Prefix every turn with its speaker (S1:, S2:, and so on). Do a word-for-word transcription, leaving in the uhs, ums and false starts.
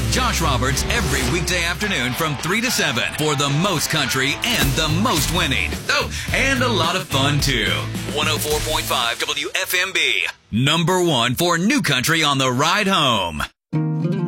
S1: Josh Roberts every weekday afternoon from three to seven for the most country and the most winning. Oh, and a lot of fun, too. one oh four point five W F M B. Number one for new country on the ride home.